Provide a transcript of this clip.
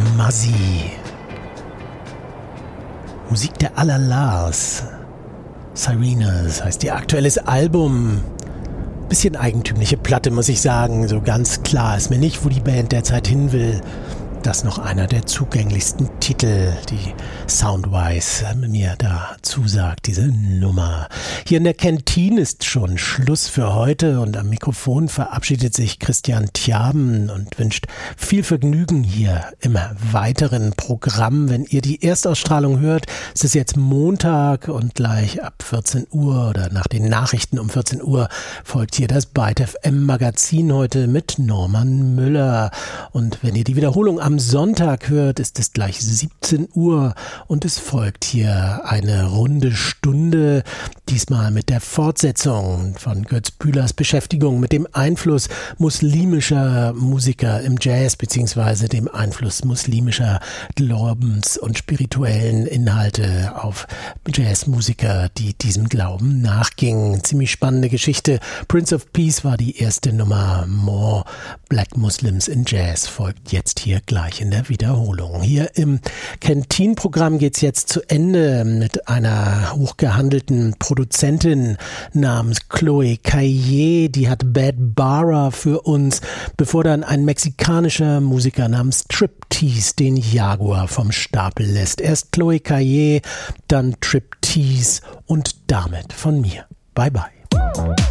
Muzzy. Musik der Alalars. Sirenas heißt ihr aktuelles Album. Bisschen eigentümliche Platte, muss ich sagen. So ganz klar ist mir nicht, wo die Band derzeit hin will. Das ist noch einer der zugänglichsten Titel, die Soundwise mir da zusagt, diese Nummer. Hier in der Kantine ist schon Schluss für heute und am Mikrofon verabschiedet sich Christian Tjaben und wünscht viel Vergnügen hier im weiteren Programm. Wenn ihr die Erstausstrahlung hört, es ist jetzt Montag und gleich ab 14 Uhr oder nach den Nachrichten um 14 Uhr folgt hier das Byte FM Magazin heute mit Norman Müller. Und wenn ihr die Wiederholung am Sonntag hört, ist es gleich 17 Uhr und es folgt hier eine runde Stunde, diesmal mit der Fortsetzung von Götz Bühlers Beschäftigung mit dem Einfluss muslimischer Musiker im Jazz beziehungsweise dem Einfluss muslimischer Glaubens- und spirituellen Inhalte auf Jazzmusiker, die diesem Glauben nachgingen. Ziemlich spannende Geschichte. Prince of Peace war die erste Nummer. More Black Muslims in Jazz folgt jetzt hier gleich in der Wiederholung. Hier im Canteen-Programm geht's jetzt zu Ende mit einer hochgehandelten Produzentin namens Chloe Caillet. Die hat Bad Bara für uns, bevor dann ein mexikanischer Musiker namens Triptease den Jaguar vom Stapel lässt. Erst Chloe Caillet, dann Triptease und damit von mir. Bye bye.